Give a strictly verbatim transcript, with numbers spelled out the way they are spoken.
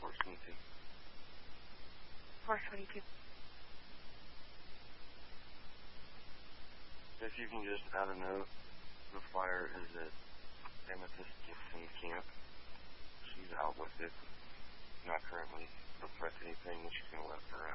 four twenty-two. four twenty-two. If you can just add a note, the flyer is at Amethyst Gibson Camp. She's out with it. Not currently reflect anything, but she's going to let her